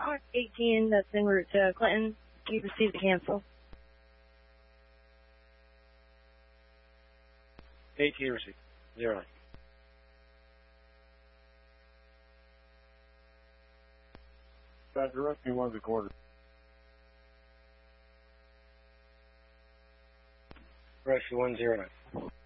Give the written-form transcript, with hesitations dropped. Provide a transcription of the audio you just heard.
18, that's en route to Clinton. You received a cancel. 18 received. 09. Roger, rescue 1's a quarter. Rescue 109.